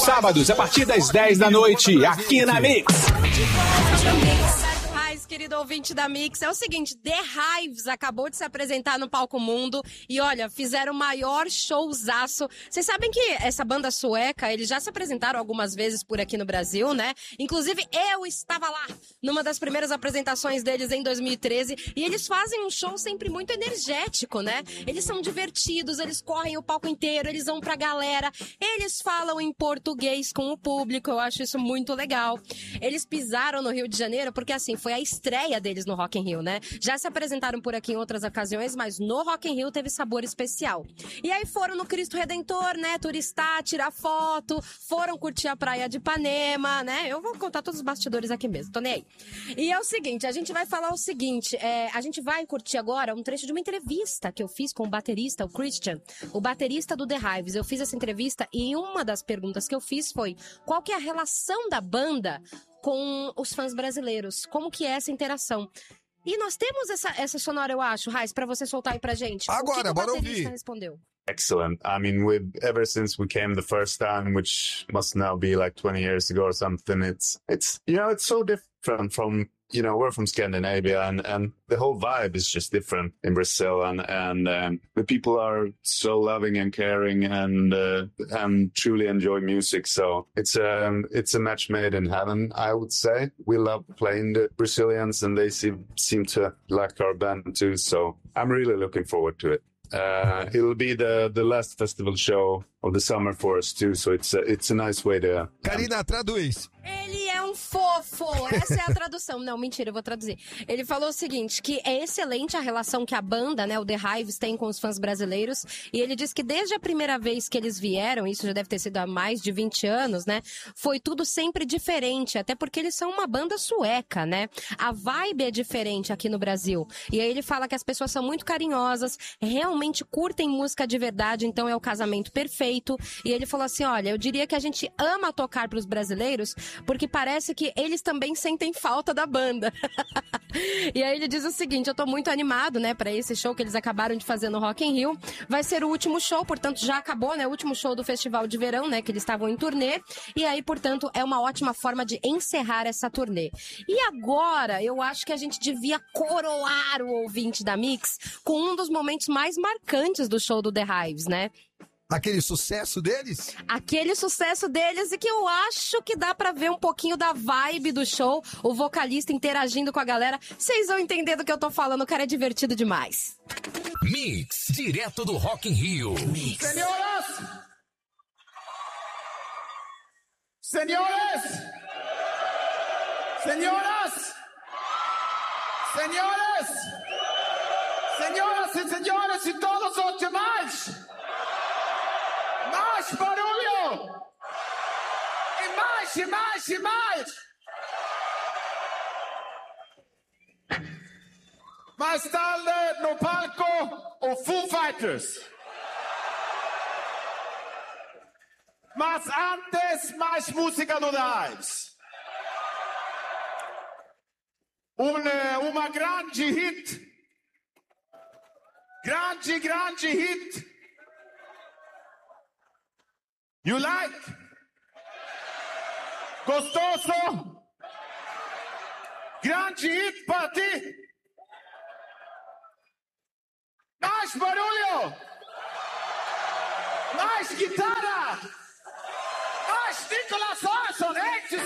sábados, a partir das 10 da noite, aqui na Mix. Querido ouvinte da Mix, é o seguinte, The Hives acabou de se apresentar no Palco Mundo e olha, fizeram o maior showzaço. Vocês sabem que essa banda sueca, eles já se apresentaram algumas vezes por aqui no Brasil, né? Inclusive eu estava lá numa das primeiras apresentações deles em 2013 e eles fazem um show sempre muito energético, né? Eles são divertidos, eles correm o palco inteiro, eles vão pra galera, eles falam em português com o público, eu acho isso muito legal. Eles pisaram no Rio de Janeiro porque assim, foi a estreia deles no Rock in Rio, né? Já se apresentaram por aqui em outras ocasiões, mas no Rock in Rio teve sabor especial. E aí foram no Cristo Redentor, né? Turistar, tirar foto, foram curtir a praia de Ipanema, né? Eu vou contar todos os bastidores aqui mesmo, tô nem aí. E é o seguinte, a gente vai falar o seguinte, a gente vai curtir agora um trecho de uma entrevista que eu fiz com o baterista, o Christian, o baterista do The Hives. Eu fiz essa entrevista e uma das perguntas que eu fiz foi qual que é a relação da banda com os fãs brasileiros, como que é essa interação. E nós temos essa sonora, eu acho, Raiz, pra você soltar aí pra gente. Agora, bora ouvir. Respondeu. Excellent. I mean, ever since we came the first time, which must now be like 20 years ago or something, it's so different from, we're from Scandinavia and the whole vibe is just different in Brazil and the people are so loving and caring and truly enjoy music. So it's a match made in heaven, I would say. We love playing the Brazilians and they seem to like our band too. So I'm really looking forward to it. It'll be the last festival show of the summer for us too, so it's a nice way to... Karina, traduz. Ele é um fofo, essa é a tradução. Não, mentira, eu vou traduzir. Ele falou o seguinte, que é excelente a relação que a banda, né, o The Hives, tem com os fãs brasileiros, e ele diz que desde a primeira vez que eles vieram, isso já deve ter sido há mais de 20 anos, né, foi tudo sempre diferente, até porque eles são uma banda sueca, né, a vibe é diferente aqui no Brasil, e aí ele fala que as pessoas são muito carinhosas, realmente curtem música de verdade, então é o casamento perfeito, e ele falou assim, olha, eu diria que a gente ama tocar pros brasileiros, porque parece que eles também sentem falta da banda. E aí ele diz o seguinte, eu tô muito animado, né, pra esse show que eles acabaram de fazer no Rock in Rio. Vai ser o último show, portanto já acabou, né, o último show do Festival de Verão, né, que eles estavam em turnê. E aí, portanto, é uma ótima forma de encerrar essa turnê. E agora, eu acho que a gente devia coroar o ouvinte da Mix com um dos momentos mais marcantes do show do The Hives, né? Aquele sucesso deles? Aquele sucesso deles e que eu acho que dá pra ver um pouquinho da vibe do show, o vocalista interagindo com a galera. Vocês vão entender do que eu tô falando, o cara é divertido demais. Mix, direto do Rock in Rio. Mix. Senhores! Senhoras e senhores e todos os demais! Mais barulho! E mais, e mais, e mais! Mais tarde no palco, o Foo Fighters. Mas antes, mais música do The Hives. Uma grande hit. Grande hit. You like? Gostoso? Grande hit para ti? Mais barulho? Mais guitarra? Mais Nicolas Olsson, 86!